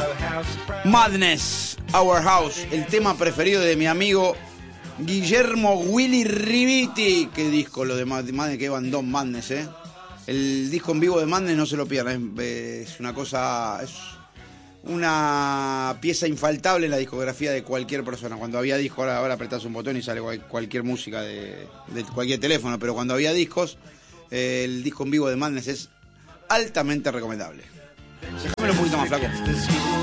Madness, Our House, el tema preferido de mi amigo Guillermo Willy Riviti. Qué disco lo de Madness, qué bandón Madness, El disco en vivo de Madness no se lo pierdan, es una cosa, es una pieza infaltable en la discografía de cualquier persona. Cuando había discos, ahora apretás un botón y sale cualquier música de cualquier teléfono, pero cuando había discos, el disco en vivo de Madness es altamente recomendable. Déjamelo un poquito más, flaco.